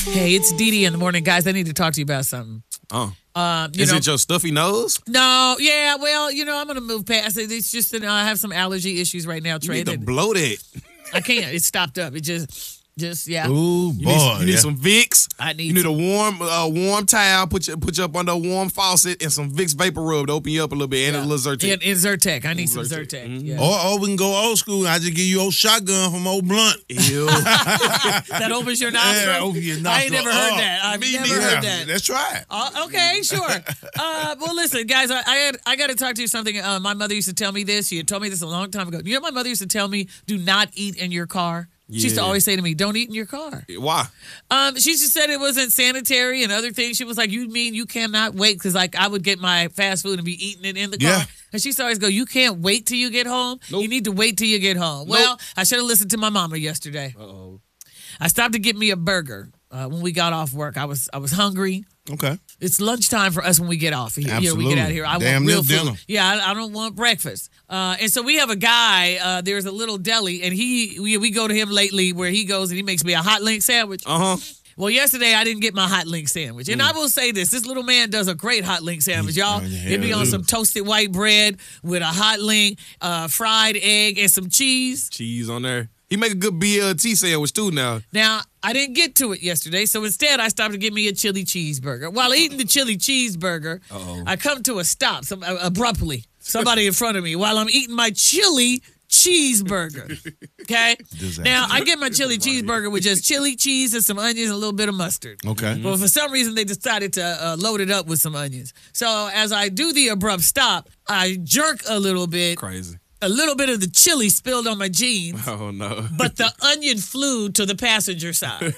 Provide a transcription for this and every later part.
Hey, it's Dee Dee in the morning, guys. I need to talk to you about something. Is it your stuffy nose? No, yeah, well, I'm going to move past it. It's just that I have some allergy issues right now, Trey. You need to blow that. I can't. It's stopped up. It just yeah. Ooh, boy. You need some Vicks. You need a warm towel. Put you up under a warm faucet and some Vicks Vapor Rub to open you up a little bit and a little Zyrtec. And Zyrtec. I need some Zyrtec. Mm-hmm. Yeah. Or we can go old school. I just give you old shotgun from old Blunt. Ew. That opens your nostril? Yeah, open your nostril. I ain't never heard that. I've never heard that. Let's try it. Okay, sure. Well, listen, guys, I got to talk to you something. My mother used to tell me this. She had told me this a long time ago. You know, my mother used to tell me, do not eat in your car. She used to always say to me, don't eat in your car. Why? She just said it wasn't sanitary and other things. She was like, you mean you cannot wait? Because, like, I would get my fast food and be eating it in the car. Yeah. And she used to always go, you can't wait till you get home? Nope. You need to wait till you get home. Nope. Well, I should have listened to my mama yesterday. Uh-oh. I stopped to get me a burger when we got off work. I was hungry. Okay. It's lunchtime for us when we get off here. Absolutely. We get out of here. I Damn want real near food. dinner. Yeah, I don't want breakfast. And so we have a guy. There's a little deli, and we go to him lately where he goes and he makes me a hot link sandwich. Well, yesterday I didn't get my hot link sandwich. And I will say this little man does a great hot link sandwich, y'all. It'd be on some toasted white bread with a hot link, fried egg, and some cheese. Cheese on there. He make a good BLT sandwich too now. Now, I didn't get to it yesterday, so instead I stopped to get me a chili cheeseburger. While eating the chili cheeseburger, I come to a stop abruptly. Somebody in front of me while I'm eating my chili cheeseburger. Okay? Now, I get my chili cheeseburger with just chili, cheese, and some onions and a little bit of mustard. Okay. But for some reason, they decided to load it up with some onions. So as I do the abrupt stop, I jerk a little bit. Crazy. A little bit of the chili spilled on my jeans. Oh, no. But the onion flew to the passenger side.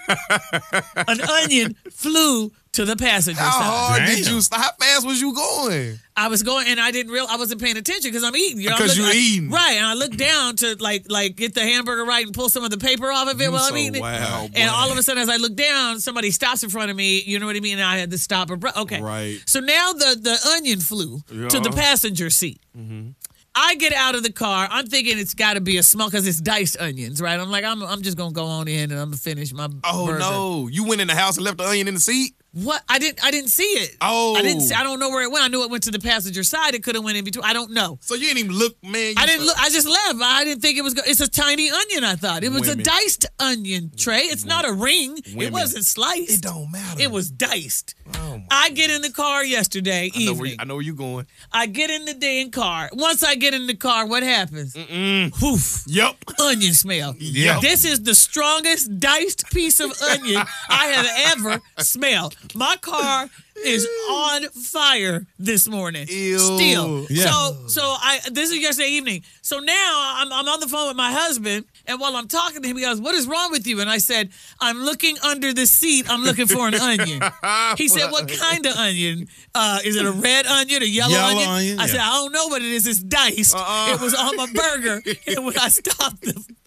An onion flew to the passenger side. How hard did you? How fast was you going? I was going, and I didn't realize I wasn't paying attention because I'm eating. Because you're eating, right? And I looked down to like get the hamburger right and pull some of the paper off of it while I'm eating it. Wow, and all of a sudden, as I look down, somebody stops in front of me. You know what I mean? And I had to stop. Okay, right. So now the onion flew to the passenger seat. Mm-hmm. I get out of the car. I'm thinking it's got to be a small because it's diced onions, right? I'm like, I'm just gonna go on in and I'm gonna finish my burger. Oh no! You went in the house and left the onion in the seat. What? I didn't see it. Oh, I don't know where it went. I knew it went to the passenger side. It could have went in between. I don't know. So you didn't even look, man. I didn't look. I just left. I didn't think it was. It's a tiny onion. I thought it was a diced onion, Trey. It's not a ring. It wasn't sliced. It don't matter. It was diced. Oh, I get in the car yesterday evening. I know where you going. I get in the dang car. Once I get in the car, what happens? Poof. Yep. Onion smell. Yeah. This is the strongest diced piece of onion I have ever smelled. My car is on fire this morning. Ew. Still. Yeah. So this is yesterday evening. So now I'm on the phone with my husband, and while I'm talking to him, he goes, "What is wrong with you?" And I said, "I'm looking under the seat. I'm looking for an onion." He said, "What kind of onion? Is it a red onion, a yellow onion?" I said, "I don't know what it is. It's diced. It was on my burger." And when I stopped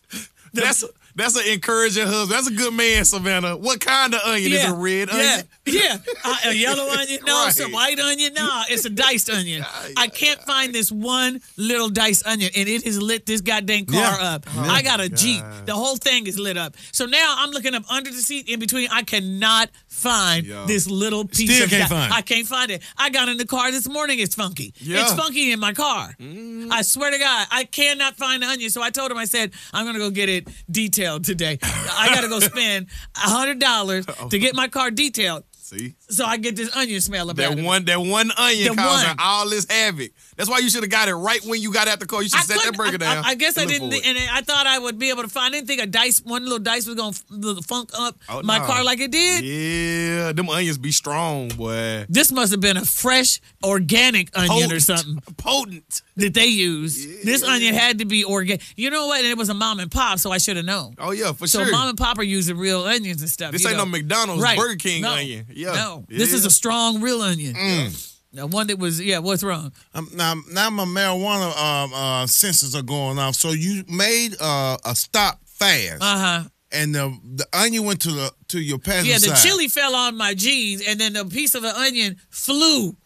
That's an encouraging husband. That's a good man, Savannah. What kind of onion? Is it a red onion? Yeah. A yellow onion? No. Right. Some white onion? No. It's a diced onion. I can't find this one little diced onion, and it has lit this goddamn car up. I got a Jeep. The whole thing is lit up. So now I'm looking up under the seat in between. I cannot find this little piece Still of can't find it. I can't find it. I got in the car this morning. It's funky. Yeah. It's funky in my car. I swear to God, I cannot find the onion. So I told him, I said, I'm going to go get it detailed today. I got to go spend $100 to get my car detailed. See? So I get this onion smell about That one onion causing all this havoc. That's why you should have got it right when you got out the car. You should set that burger down. I guess I and look didn't, for it. and I thought I would be able to find. I didn't think one little dice was going to funk up my car like it did. Yeah, them onions be strong, boy. This must have been a fresh, organic onion or something Potent. that they use. Yeah. This onion had to be organic. You know what? And it was a mom and pop, so I should have known. Oh, yeah, for so sure. So mom and pop are using real onions and stuff. This ain't no McDonald's, right. Burger King onion. Yeah. No, this is a strong, real onion. Now, one that was, what's wrong? Now my marijuana senses are going off. So you made a stop fast. And the onion went to your passenger side. Yeah, the chili fell on my jeans, and then the piece of the onion flew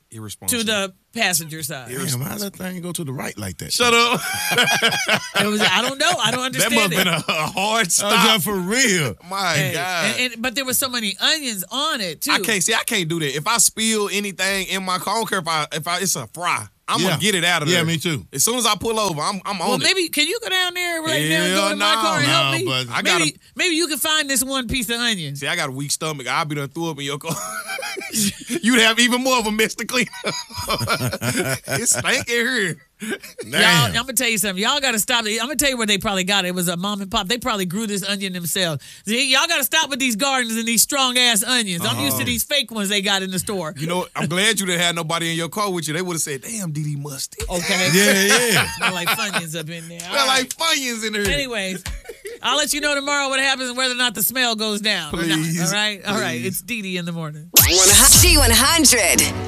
Irresponsible. to the passenger side. Damn, how that thing go to the right like that? Shut up. I don't know. I don't understand. That must have been a hard stop. For real. My God. But there were so many onions on it too. I can't do that. If I spill anything in my car, I don't care if it's a fry. I'm gonna get it out of there. Yeah, me too. As soon as I pull over, I'm on it. Well, maybe can you go down there right now and go to my car and help me? But maybe you can find this one piece of onion. See, I got a weak stomach. I'll be done threw up in your car. You'd have even more of a mess to clean up. It's stinking here. Y'all, I'm gonna tell you something. Y'all gotta stop. I'm gonna tell you where they probably got it. It was a mom and pop. They probably grew this onion themselves. See, y'all gotta stop with these gardens and these strong ass onions. I'm used to these fake ones they got in the store. You know, I'm glad you didn't have nobody in your car with you. They would have said, "Damn, Dee musty." Okay. Yeah. Smell like Funyuns up in there. Smell like Funyuns in here. Anyways, I'll let you know tomorrow what happens and whether or not the smell goes down. Please. All right. All right. It's Dee in the morning. G100.